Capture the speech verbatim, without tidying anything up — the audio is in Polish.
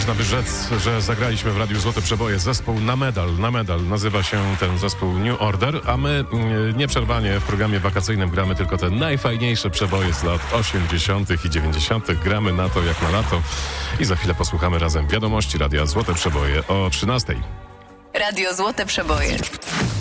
można by rzec, że zagraliśmy w Radiu Złote Przeboje zespół na medal. Na medal nazywa się ten zespół New Order, a my yy, nieprzerwanie w programie wakacyjnym gramy tylko te najfajniejsze przeboje z lat osiemdziesiątych i dziewięćdziesiątych. Gramy na to jak na lato i za chwilę posłuchamy razem wiadomości Radia Złote Przeboje o trzynastej. Radio Złote Przeboje.